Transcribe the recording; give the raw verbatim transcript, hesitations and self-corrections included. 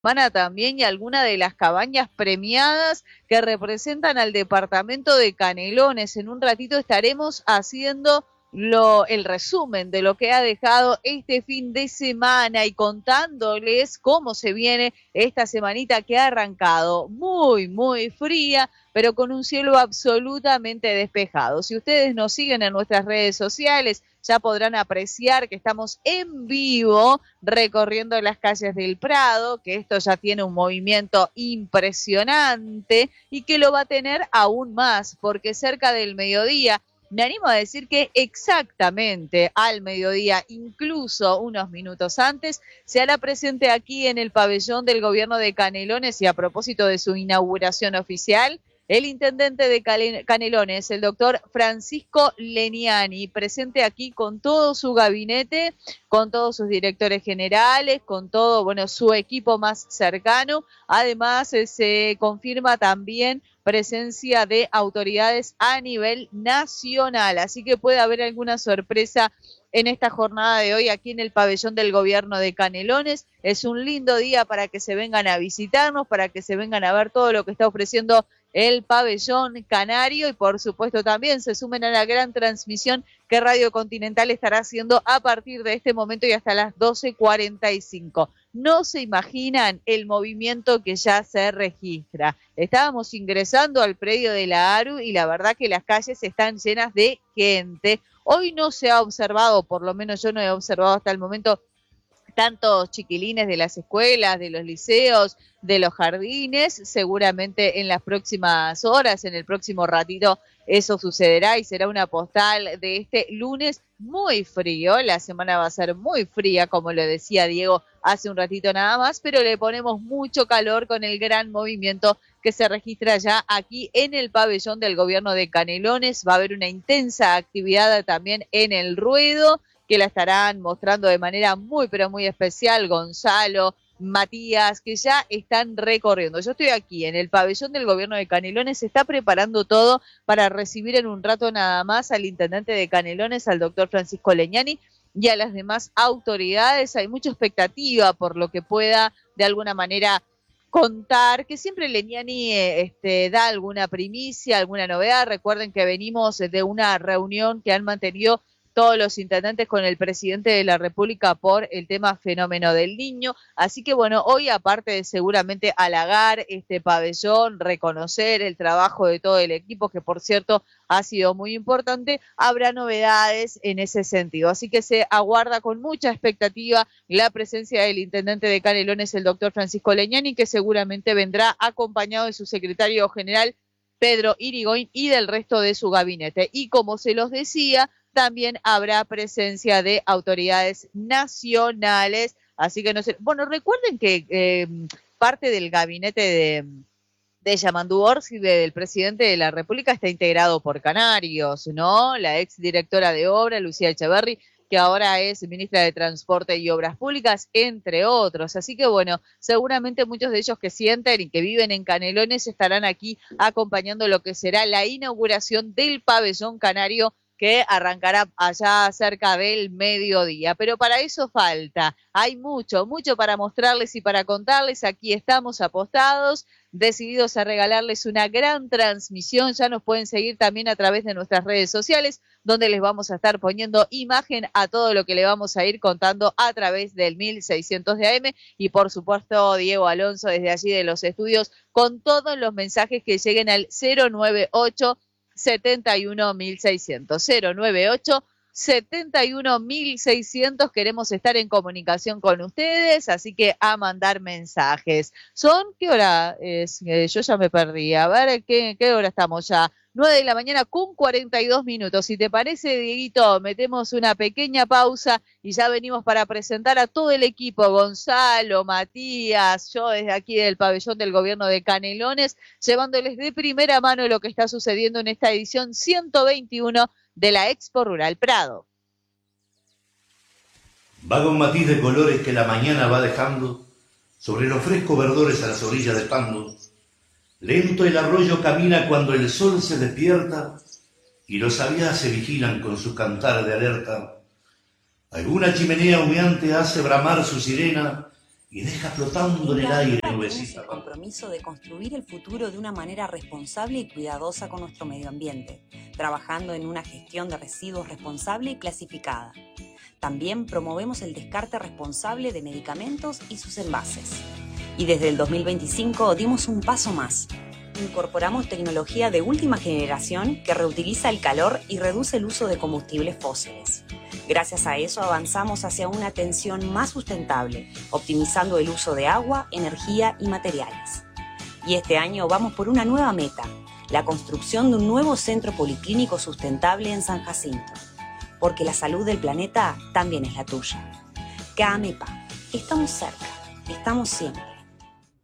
también y alguna de las cabañas premiadas que representan al departamento de Canelones. En un ratito estaremos haciendo lo, el resumen de lo que ha dejado este fin de semana y contándoles cómo se viene esta semanita que ha arrancado muy, muy fría, pero con un cielo absolutamente despejado. Si ustedes nos siguen en nuestras redes sociales, ya podrán apreciar que estamos en vivo recorriendo las calles del Prado, que esto ya tiene un movimiento impresionante y que lo va a tener aún más, porque cerca del mediodía, me animo a decir que exactamente al mediodía, incluso unos minutos antes, se hará presente aquí en el pabellón del gobierno de Canelones y a propósito de su inauguración oficial, el intendente de Canelones, el doctor Francisco Leniani, presente aquí con todo su gabinete, con todos sus directores generales, con todo, bueno, su equipo más cercano. Además, eh, se confirma también presencia de autoridades a nivel nacional, así que puede haber alguna sorpresa en esta jornada de hoy aquí en el pabellón del gobierno de Canelones. Es un lindo día para que se vengan a visitarnos, para que se vengan a ver todo lo que está ofreciendo el pabellón canario y por supuesto también se sumen a la gran transmisión que Radio Continental estará haciendo a partir de este momento y hasta las doce cuarenta y cinco. No se imaginan el movimiento que ya se registra. Estábamos ingresando al predio de la ARU y la verdad que las calles están llenas de gente. Hoy no se ha observado, por lo menos yo no he observado hasta el momento, tantos chiquilines de las escuelas, de los liceos, de los jardines. Seguramente en las próximas horas, en el próximo ratito, eso sucederá y será una postal de este lunes muy frío. La semana va a ser muy fría, como lo decía Diego hace un ratito nada más, pero le ponemos mucho calor con el gran movimiento que se registra ya aquí en el pabellón del gobierno de Canelones. Va a haber una intensa actividad también en el ruedo, que la estarán mostrando de manera muy, pero muy especial Gonzalo, Matías, que ya están recorriendo. Yo estoy aquí en el pabellón del gobierno de Canelones, se está preparando todo para recibir en un rato nada más al intendente de Canelones, al doctor Francisco Leniani, y a las demás autoridades. Hay mucha expectativa por lo que pueda de alguna manera contar, que siempre Leniani eh, este, da alguna primicia, alguna novedad. Recuerden que venimos de una reunión que han mantenido todos los intendentes con el presidente de la República por el tema fenómeno del niño. Así que bueno, hoy aparte de seguramente halagar este pabellón, reconocer el trabajo de todo el equipo, que por cierto ha sido muy importante, habrá novedades en ese sentido. Así que se aguarda con mucha expectativa la presencia del intendente de Canelones, el doctor Francisco Leniani, que seguramente vendrá acompañado de su secretario general, Pedro Irigoyen, y del resto de su gabinete. Y como se los decía, también habrá presencia de autoridades nacionales, así que no sé, bueno, recuerden que eh, parte del gabinete de, de Yamandú Orsi, del presidente de la República, está integrado por canarios, ¿no? La ex directora de obra, Lucía Echeverri, que ahora es ministra de Transporte y Obras Públicas, entre otros. Así que bueno, seguramente muchos de ellos que sienten y que viven en Canelones estarán aquí acompañando lo que será la inauguración del pabellón canario, que arrancará allá cerca del mediodía. Pero para eso falta, hay mucho, mucho para mostrarles y para contarles. Aquí estamos apostados, decididos a regalarles una gran transmisión. Ya nos pueden seguir también a través de nuestras redes sociales, donde les vamos a estar poniendo imagen a todo lo que le vamos a ir contando a través del mil seiscientos de A M, y por supuesto Diego Alonso desde allí de los estudios con todos los mensajes que lleguen al cero nueve ocho setenta y uno mil seiscientos, cero nueve ocho setenta y uno mil seiscientos. Queremos estar en comunicación con ustedes, así que a mandar mensajes. ¿Son qué hora es? Eh, yo ya me perdí. A ver, ¿qué, qué hora estamos ya? nueve de la mañana con cuarenta y dos minutos. Si te parece, Dieguito, metemos una pequeña pausa y ya venimos para presentar a todo el equipo, Gonzalo, Matías, yo desde aquí del pabellón del gobierno de Canelones, llevándoles de primera mano lo que está sucediendo en esta edición ciento veintiuno de la Expo Rural Prado. Vaga un matiz de colores que la mañana va dejando sobre los frescos verdores a las orillas del Pando. Lento el arroyo camina cuando el sol se despierta y los avias se vigilan con su cantar de alerta. Alguna chimenea humeante hace bramar su sirena y deja flotando en el aire nubecita. El compromiso de construir el futuro de una manera responsable y cuidadosa con nuestro medio ambiente, trabajando en una gestión de residuos responsable y clasificada. También promovemos el descarte responsable de medicamentos y sus envases. Y desde el dos mil veinticinco dimos un paso más. Incorporamos tecnología de última generación que reutiliza el calor y reduce el uso de combustibles fósiles. Gracias a eso avanzamos hacia una atención más sustentable, optimizando el uso de agua, energía y materiales. Y este año vamos por una nueva meta, la construcción de un nuevo centro policlínico sustentable en San Jacinto. Porque la salud del planeta también es la tuya. CAMEPA, estamos cerca, estamos siempre.